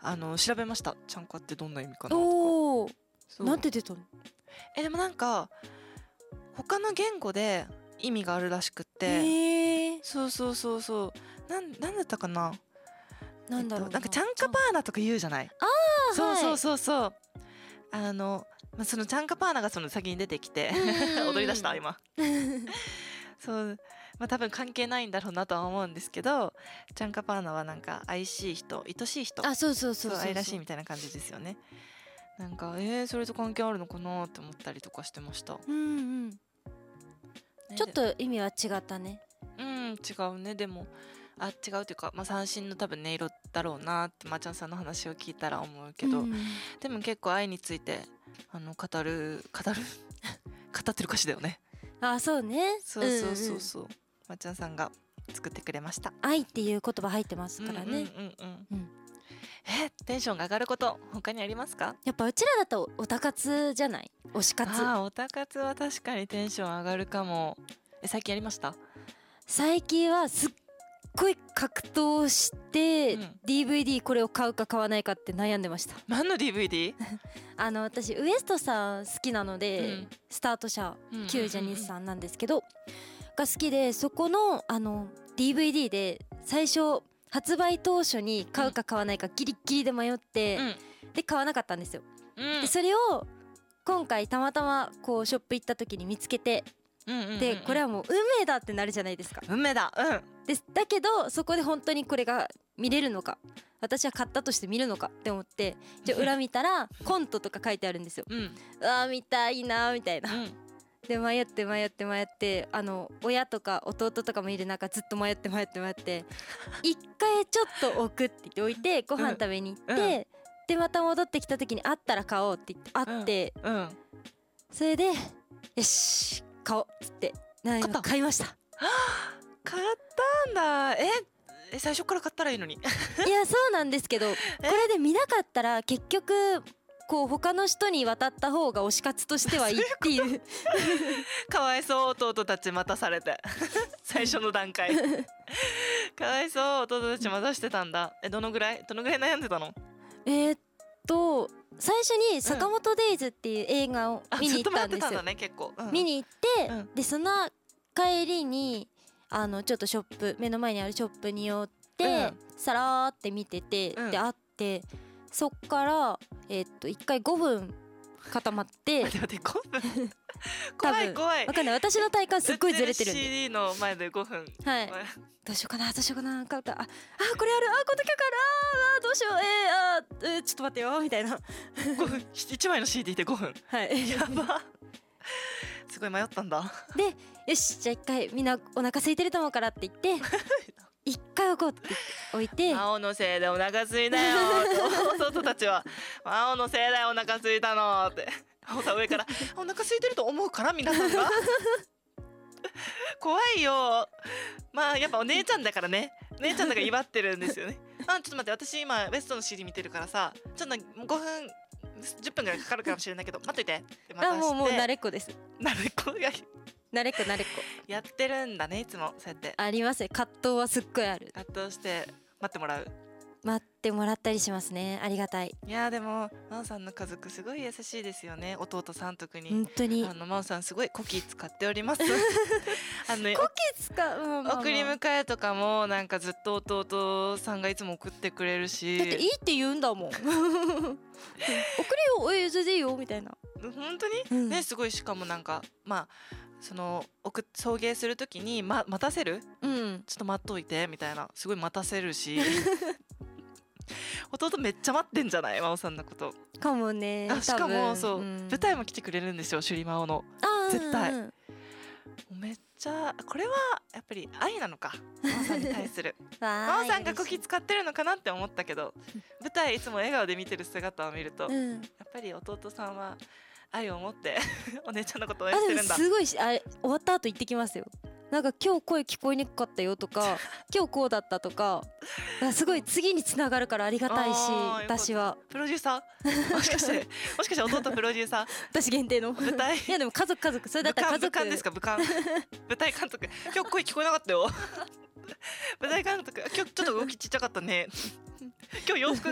調べました。ちゃんかってどんな意味かなとか。 おー、 そうなんて出たの？ でもなんか他の言語で意味があるらしくってへー、 そうなんだったかな。 なんだろうなんかチャンカパーナとか言うじゃない。そうそのチャンカパーナがその先に出てきて踊り出した今そう多分関係ないんだろうなとは思うんですけど、チャンカパーナはなんか愛しい人、愛しい人、 そう愛らしいみたいな感じですよね。なんかそれと関係あるのかなって思ったりとかしてました。 ね、ちょっと意味は違ったね。 違うね。でも違うというか、三振の多分音色だろうなってちゃんさんの話を聞いたら思うけど、でも結構愛について語ってる歌詞だよね。 そうね。 そうまちゃんさんが作ってくれました。 愛っていう言葉入ってますからね。 テンションが上がること他にありますか？ やっぱうちらだとオタ活じゃない？推し活。 オタ活は確かにテンション上がるかも。最近やりました？ 最近はすっごい格闘して、DVD これを買うか買わないかって悩んでました。 何の DVD？ 私ウエストさん好きなので、スタート社旧ジャニーズさんなんですけどが好きで、そこのDVD で最初発売当初に買うか買わないかギリギリで迷って、で買わなかったんですよ。でそれを今回たまたまこうショップ行った時に見つけて、でこれはもう運命だってなるじゃないですか。 運命だ。 だけどそこで本当にこれが見れるのか、私は買ったとして見るのかって思って、じゃ裏見たらコントとか書いてあるんですよ。見たいなみたいな。で迷って親とか弟とかもいる中ずっと迷って一回ちょっと置くって言って置いてご飯食べに行って、でまた戻ってきた時にあったら買おうって言ってあって、それでよし買おうっつって買いました。 買ったんだ。最初から買ったらいいのに。 いやそうなんですけど、これで見なかったら結局こう他の人に渡った方が推し活としてはいいっていうかわいそう弟たち待たされて最初の段階かわいそう弟たち待たしてたんだ。どのぐらい悩んでたの？ 最初に坂本デイズっていう映画を見に行ったんですよ。見に行って、でその帰りにちょっとショップ、目の前にあるショップに寄って、さらーって見てて、で会って、そっから一回5分固まって待って5分怖いわかんない、私の体感すっごいずれてるんで、 CD の前で5分どうしようかなこれある、この曲ある、どうしよう、ちょっと待ってよみたいな 5分1枚の CD で5分やばすごい迷ったんだ。 でよしじゃあ一回みんなお腹空いてると思うからって言って一回置こうって置いて、 青のせいでお腹空いたよ弟たちは青のせいだよお腹空いたのって上からお腹空いてると思うから皆さんが怖いよ。やっぱお姉ちゃんだからね、姉ちゃんだから威張ってるんですよね。ちょっと待って、私今ベストの CD 見てるからさ、ちょっと5分10分ぐらいかかるかもしれないけど待っといてって待たして、 もう慣れっこです。 慣れっこやってるんだね、いつもそうやって。 ありますよ、葛藤はすっごいある。 葛藤して待ってもらったりしますね。ありがたい。いやでも真央さんの家族すごい優しいですよね。弟さん特に本当に真央さんすごいコキ使っておりますコキ使う、 送り迎えとかもなんかずっと弟さんがいつも送ってくれるし、 だっていいって言うんだもん送れよ、全然いいよみたいな。 本当に、ね、すごい。しかもなんかその送迎するときに、待たせる、ちょっと待っといてみたいな、すごい待たせるし弟めっちゃ待ってんじゃない、真央さんのことかもね。 しかもそう、舞台も来てくれるんですよ、趣里真央の。絶対、めっちゃこれはやっぱり愛なのか、真央さんに対する真央さんがコキ使ってるのかなって思ったけど、舞台いつも笑顔で見てる姿を見ると、やっぱり弟さんは愛を持ってお姉ちゃんのこと応援してるんだ。 すごい終わった後言ってきますよ。なんか今日声聞こえにくかったよとか今日こうだったとか、すごい次につながるからありがたいし、私はプロデューサーもしかして弟プロデューサー私限定の舞台。いやでも家族それだったら家族武漢ですか、武漢舞台監督、今日声聞こえなかったよ舞台監督、今日ちょっと動きちっちゃかったね今日洋服